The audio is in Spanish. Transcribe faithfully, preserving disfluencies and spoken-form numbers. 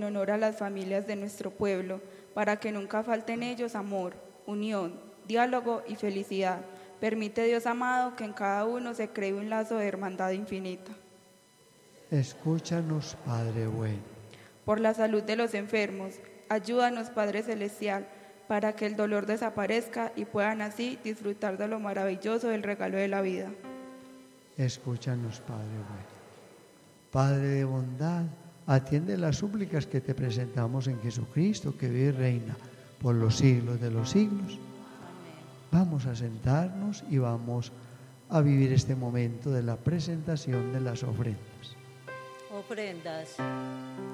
en honor a las familias de nuestro pueblo, para que nunca falte en ellos amor, unión, diálogo y felicidad. Permite, Dios amado, que en cada uno se cree un lazo de hermandad infinita. Escúchanos, Padre bueno. Por la salud de los enfermos, ayúdanos, Padre Celestial, para que el dolor desaparezca y puedan así disfrutar de lo maravilloso del regalo de la vida. Escúchanos, Padre bueno. Padre de bondad, atiende las súplicas que te presentamos en Jesucristo, que vive y reina por los siglos de los siglos. Amén. Vamos a sentarnos y vamos a vivir este momento de la presentación de las ofrendas. Ofrendas.